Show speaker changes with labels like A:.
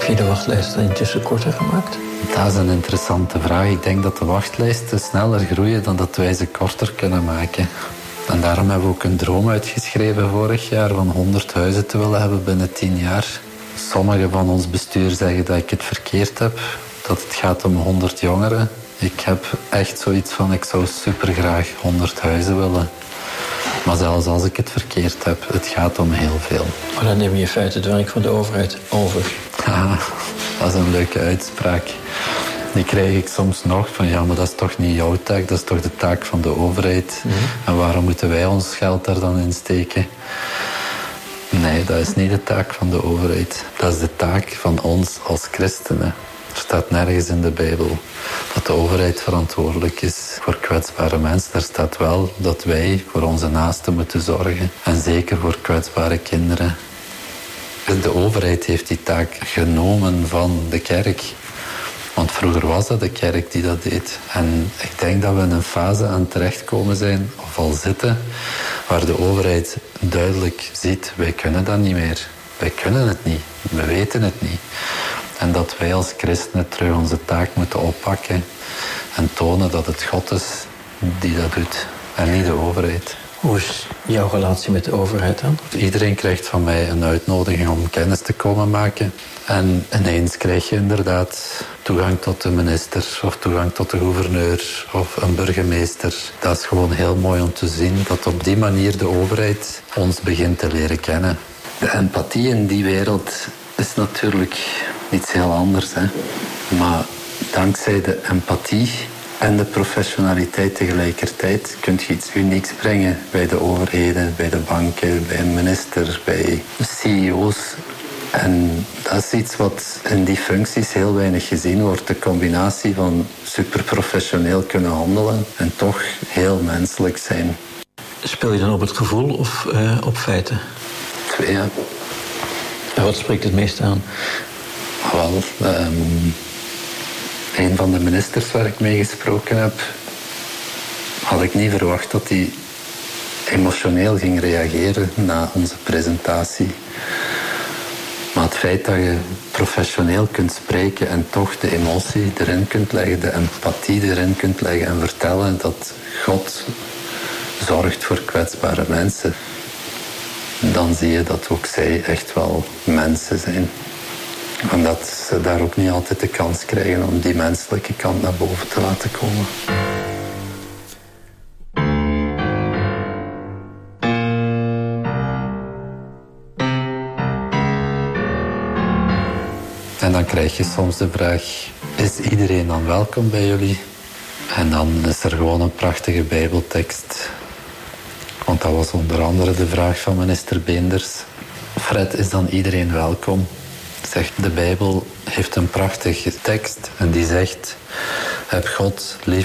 A: je de wachtlijsten intussen korter gemaakt?
B: Dat is een interessante vraag. Ik denk dat de wachtlijsten sneller groeien dan dat wij ze korter kunnen maken. En daarom hebben we ook een droom uitgeschreven vorig jaar van 100 huizen te willen hebben binnen 10 jaar. Sommigen van ons bestuur zeggen dat ik het verkeerd heb, dat het gaat om 100 jongeren. Ik heb echt zoiets van, ik zou supergraag 100 huizen willen. Maar zelfs als ik het verkeerd heb, het gaat om heel veel.
A: Maar dan neem je in feite het werk van de overheid over.
B: Ja, dat is een leuke uitspraak. Die krijg ik soms nog van, ja, maar dat is toch niet jouw taak, dat is toch de taak van de overheid. En waarom moeten wij ons geld daar dan in steken? Nee, dat is niet de taak van de overheid. Dat is de taak van ons als christenen. Er staat nergens in de Bijbel dat de overheid verantwoordelijk is voor kwetsbare mensen. Er staat wel dat wij voor onze naasten moeten zorgen. En zeker voor kwetsbare kinderen. De overheid heeft die taak genomen van de kerk. Want vroeger was dat de kerk die dat deed. En ik denk dat we in een fase aan terechtkomen zijn, of al zitten, waar de overheid duidelijk ziet, wij kunnen dat niet meer. Wij kunnen het niet. We weten het niet. En dat wij als christenen terug onze taak moeten oppakken en tonen dat het God is die dat doet en niet de overheid.
A: Hoe is jouw relatie met de overheid dan?
B: Iedereen krijgt van mij een uitnodiging om kennis te komen maken. En ineens krijg je inderdaad toegang tot de minister of toegang tot de gouverneur of een burgemeester. Dat is gewoon heel mooi om te zien dat op die manier de overheid ons begint te leren kennen. De empathie in die wereld is natuurlijk iets heel anders. Hè? Maar dankzij de empathie en de professionaliteit tegelijkertijd kun je iets unieks brengen bij de overheden, bij de banken, bij een minister, bij CEO's. En dat is iets wat in die functies heel weinig gezien wordt. De combinatie van superprofessioneel kunnen handelen en toch heel menselijk zijn.
A: Speel je dan op het gevoel of op feiten?
B: Twee, ja.
A: En wat spreekt het meest aan?
B: Wel, een van de ministers waar ik mee gesproken heb, had ik niet verwacht dat hij emotioneel ging reageren na onze presentatie. Maar het feit dat je professioneel kunt spreken en toch de emotie erin kunt leggen, de empathie erin kunt leggen en vertellen dat God zorgt voor kwetsbare mensen, dan zie je dat ook zij echt wel mensen zijn. En dat ze daar ook niet altijd de kans krijgen om die menselijke kant naar boven te laten komen. En dan krijg je soms de vraag, is iedereen dan welkom bij jullie? En dan is er gewoon een prachtige Bijbeltekst. Want dat was onder andere de vraag van minister Beenders. Fred, is dan iedereen welkom? Zegt, de Bijbel heeft een prachtige tekst en die zegt, heb God lief